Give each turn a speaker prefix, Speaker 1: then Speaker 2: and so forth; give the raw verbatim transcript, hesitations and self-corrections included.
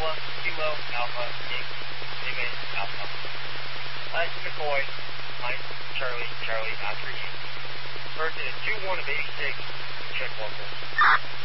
Speaker 1: Noah, Kilo, Alpha, Inc, Nime, Alpha. Uh, McCoy, Mike, Charlie, Charlie, after you. Person is two one of eighty-six, check local.